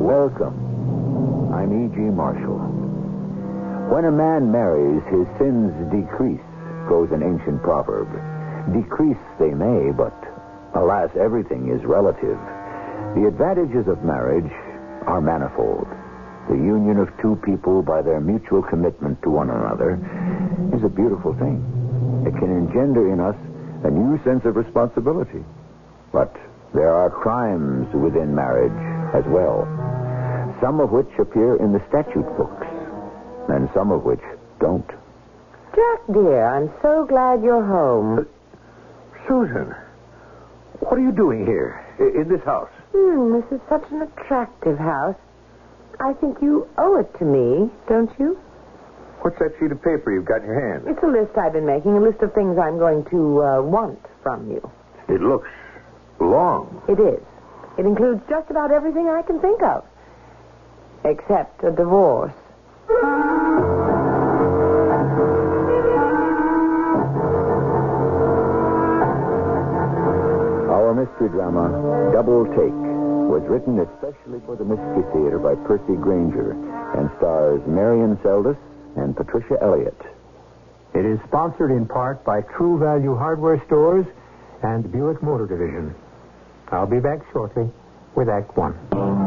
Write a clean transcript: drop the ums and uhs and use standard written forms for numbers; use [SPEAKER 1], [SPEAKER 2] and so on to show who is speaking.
[SPEAKER 1] Welcome. I'm E.G. Marshall. When a man marries, his sins decrease, goes an ancient proverb. Decrease they may, but alas, everything is relative. The advantages of marriage are manifold. The union of two people by their mutual commitment to one another is a beautiful thing. It can engender in us a new sense of responsibility. But there are crimes within marriage as well, some of which appear in the statute books, and some of which don't.
[SPEAKER 2] Jack, dear, I'm so glad you're home.
[SPEAKER 3] Susan, what are you doing here, in this house?
[SPEAKER 2] This is such an attractive house. I think you owe it to me, don't you?
[SPEAKER 3] What's that sheet of paper you've got in your hand?
[SPEAKER 2] It's a list I've been making, a list of things I'm going to want from you.
[SPEAKER 3] It looks long.
[SPEAKER 2] It is. It includes just about everything I can think of, except a divorce.
[SPEAKER 1] Our mystery drama, Double Take, was written especially for the Mystery Theater by Percy Granger and stars Marion Seldes and Patricia Elliott.
[SPEAKER 4] It is sponsored in part by True Value Hardware Stores and Buick Motor Division. I'll be back shortly with Act One.